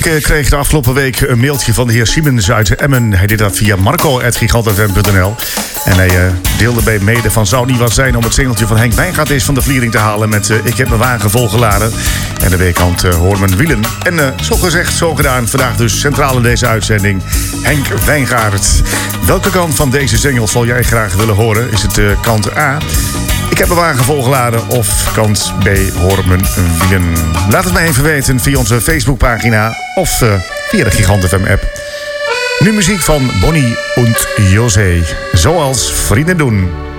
Ik kreeg de afgelopen week een mailtje van de heer Siemens uit Emmen. Hij deed dat via marco@gigantfm.nl. En hij deelde bij mede van zou niet wat zijn om het singeltje van Henk Wijngaard eens van de vliering te halen met ik heb mijn wagen volgeladen. En de weerkant hoor mijn wielen. En zo gezegd, zo gedaan. Vandaag dus centraal in deze uitzending Henk Wijngaard. Welke kant van deze single zal jij graag willen horen? Is het kant A? Ik heb mijn wagen volgeladen of kant B, hoor mijn wielen. Laat het mij even weten via onze Facebookpagina of via de Gigant FM app. Nu muziek van Bonnie en José, zoals vrienden doen.